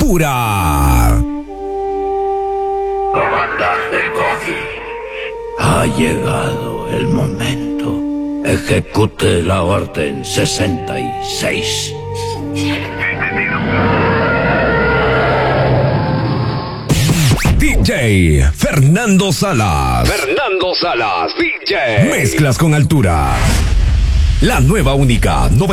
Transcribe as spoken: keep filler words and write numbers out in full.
altura. Comandante Kogi, ha llegado el momento. Ejecute la orden sesenta y seis. D J Fernando Salas. Fernando Salas, D J. Mezclas con altura. La nueva única